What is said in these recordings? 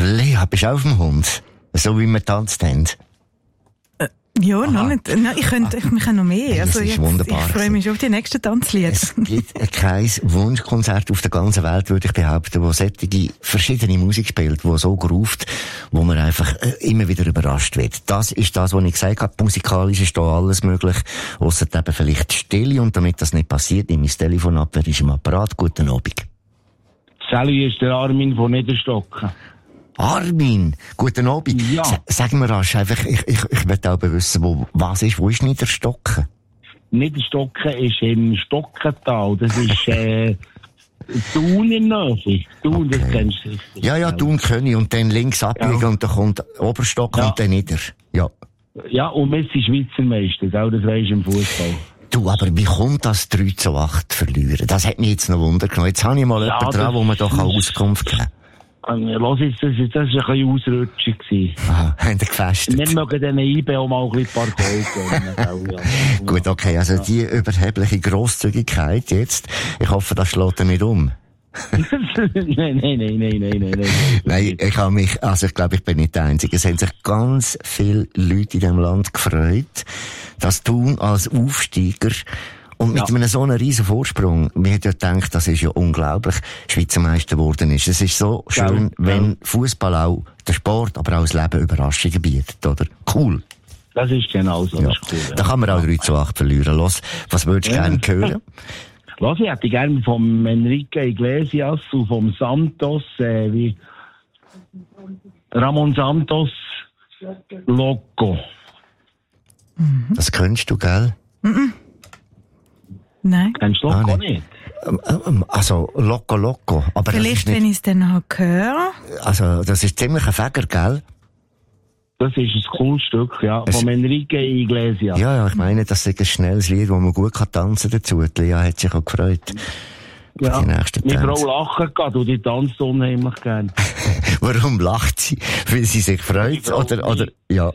Lea, bist du auch auf dem Hund? So wie wir tanzt haben? Ja, noch nicht. Nein, wir können noch mehr. Hey, das ist wunderbar. Ich freue mich schon auf die nächsten Tanzlieder. Es gibt kein Wunschkonzert auf der ganzen Welt, würde ich behaupten, wo solche verschiedene Musik spielt, wo so ruft, wo man einfach immer wieder überrascht wird. Das ist das, was ich gesagt habe. Musikalisch ist da alles möglich, ausser eben vielleicht Stille. Und damit das nicht passiert, nehme ich das Telefon ab, wer ist im Apparat? Guten Abend. Salut, ist der Armin von Niederstocken. Armin, guten Abend. Ja. Sag mir rasch, einfach, ich möchte auch wissen, wo ist Niederstocken? Niederstocken ist im Stockental. Das ist, Thun in Nähe. Thun, Okay. Das kennst du richtig. Ja, Thun kenne ich. Und dann links abbiegen und dann kommt Oberstock und dann nieder. Ja. Ja, und Messi Schweizer Meister, auch das weisst du im Fußball. Du, aber wie kommt das 3-8 verlieren? Das hat mich jetzt noch Wunder genommen. Jetzt habe ich mal jemanden dran, wo man doch Auskunft geben kann. Los ist, das ist ein bisschen Ausrutscher gewesen. Aha, haben die gefestet? Wir mögen den IB auch mal ein paar Gold geben. Gut, okay, also die überhebliche Grosszügigkeit jetzt, ich hoffe, das schlägt er nicht um. Nein. Nein, ich glaube, ich bin nicht der Einzige. Es haben sich ganz viele Leute in diesem Land gefreut, dass Thun als Aufsteiger und mit einem so einem riesen Vorsprung, wir hätten ja gedacht, das ist ja unglaublich, Schweizer Meister geworden ist. Es ist so schön, wenn Fußball auch der Sport, aber auch das Leben Überraschungen bietet, oder? Cool. Das ist genau so. Ja. Das ist cool, Da kann man auch 3-8 verlieren. Los, was würdest du gerne hören? Los, ich hätte gerne vom Enrique Iglesias und vom Santos, wie Ramon Santos, Loco. Das kennst du, gell? Nein. Kennst du Loco nicht? Also, Loco. Aber Vielleicht, das ist wenn ich es dann noch höre. also, das ist ziemlich ein Fäger, gell? Das ist ein cooles Stück, ja, vom Enrique Iglesias. Ja, ich meine, das ist ein schnelles Lied, wo man gut tanzen kann dazu. Die Lea hat sich auch gefreut. Ja, die nächsten meine Tänze. Frau lachen geht und die tanzt unheimlich gern. Warum lacht sie? Weil sie sich freut? Oder, ja.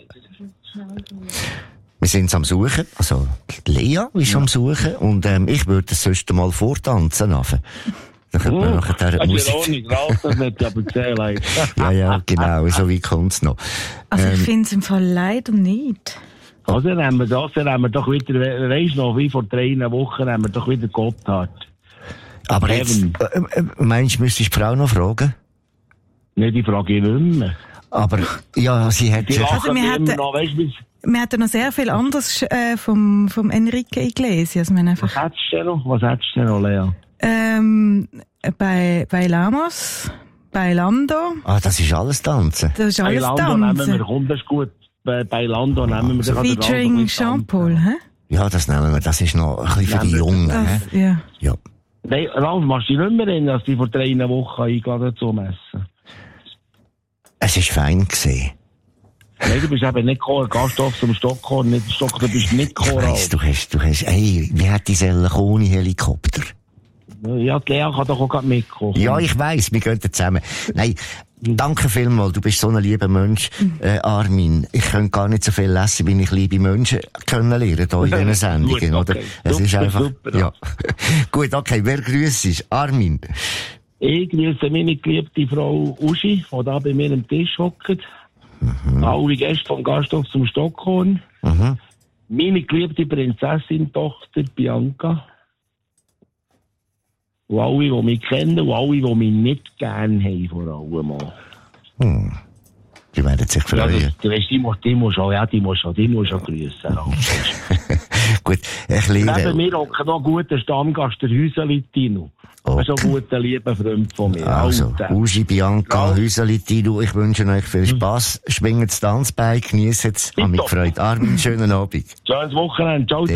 Wir sind am Suchen. Also, Lea ist am Suchen. Und, ich würde sonst mal vortanzen. Dann könnte man nachher der Musik... Musik... das nicht, aber gesehen, leider. Ja, genau. So wie kommt's noch. Also ich finde es im Fall leider nicht. Also dann haben wir doch wieder, weisst du noch, wie vor 3 Wochen haben wir doch wieder Gotthard. Aber jetzt, meinst du, müsstest die Frau noch fragen? Nein, die frage ich nicht mehr. Aber, ja, sie hat Die sich... lachen wir immer hätten- noch, weisst du, Wir hatten noch sehr viel anderes vom Enrique Iglesias. Wir haben einfach, was hättest du noch? Was hättest du noch, Lea? bei Lamos, bei Lando, Ah, das ist alles Tanzen. das ist Bei alles Lando nehmen wir, Tanzen. komm, das ist gut. Bei Lando nehmen wir Featuring Jean-Paul, hä? Ja, das nehmen wir. Das ist noch ein bisschen für die Jungen. Das, hä? ja. Ja. Nein, Ralf, machst du dich nicht mehr erinnern, dass die vor 3 Wochen eingeladen zum Essen? Es war fein gewesen. Nein, du bist eben nicht gekommen, Gasthof zum Stockholm, nicht Stockholm, du bist nicht Ich gekommen. weiss, du hast, ey, wie hat die Selle ohne Helikopter? Ja, die Lea kann doch auch gerade mitkommen. Ja, ich weiss, wir gehen zusammen. Nein, danke vielmals, du bist so ein lieber Mensch, Armin. Ich könnte gar nicht so viel lesen, wie ich liebe Menschen kennenlernen hier in diesen Sendungen, Gut, oder? okay. Es ist Super, einfach, super. ja. Gut, okay, wer grüßt? Armin. Ich grüße meine geliebte Frau Uschi, die da bei mir am Tisch hockt. Alle Gäste vom Gasthof zum Stockholm. Meine geliebte Prinzessin-Tochter Bianca. Und alle, die mich kennen und alle, die mich nicht gerne haben, vor allem auch. Die werden sich Ja, freuen. du weißt, die muss schon grüßen. Gut, ich Neben liebe... mir hockt noch ein guter Stammgast, der Häuseli-Tino. Okay. Das ist ein guter, lieber Freund von mir. Also, Alter. Uschi, Bianca, Ja. Häuseli, Tino, ich wünsche euch viel Spass. Schwingt das Tanzbein, genießt es. Hab mich Tipptopp. gefreut. Armin, schönen Abend. Schönes Wochenende. Ciao, Dir